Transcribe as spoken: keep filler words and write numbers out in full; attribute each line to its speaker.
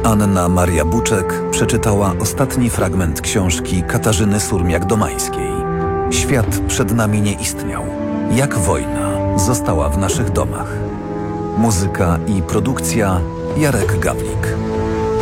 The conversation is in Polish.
Speaker 1: Anna Maria Buczek przeczytała ostatni fragment książki Katarzyny Surmiak-Domańskiej. Świat przed nami nie istniał. Jak wojna została w naszych domach. Muzyka i produkcja Jarek Gawlik.